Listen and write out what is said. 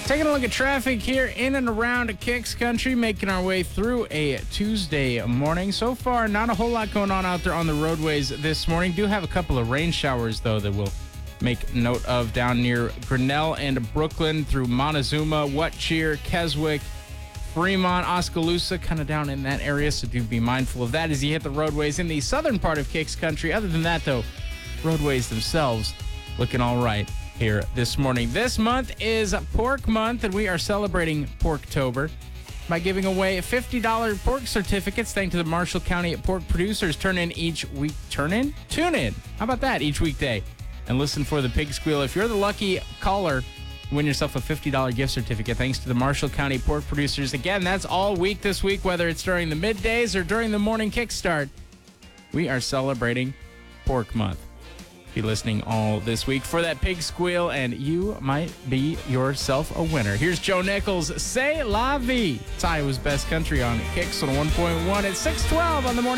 Taking a look at traffic here in and around Kicks Country, making our way through a Tuesday morning. So far, not a whole lot going on out there on the roadways this morning. Do have a couple of rain showers, though, that we'll make note of down near Grinnell and Brooklyn through Montezuma, Whatcheer, Keswick, Fremont, Oskaloosa, kind of down in that area. So do be mindful of that as you hit the roadways in the southern part of Kicks Country. Other than that, though, roadways themselves looking all right here this morning. This month is Pork Month, and we are celebrating Porktober by giving away $50 pork certificates thanks to the Marshall County Pork Producers. Tune in. How about that? Each weekday. And listen for the pig squeal. If you're the lucky caller, win yourself a $50 gift certificate thanks to the Marshall County Pork Producers. Again, that's all week this week, whether it's during the middays or during the morning kickstart. We are celebrating Pork Month. Be listening all this week for that pig squeal, and you might be yourself a winner. Here's Joe Nichols, C'est La Vie. It's Iowa's best country on Kicks on 1.1 at 6:12 on the morning.